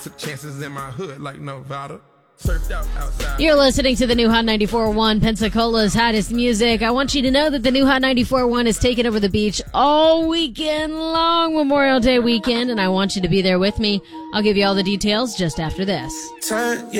Took chances in my hood like Nevada. Surfed out outside. You're listening to the new Hot 94.1, Pensacola's hottest music. I want you to know that the new Hot 94.1 is taking over the beach all weekend long, Memorial Day weekend, and I want you to be there with me. I'll give you all the details just after this.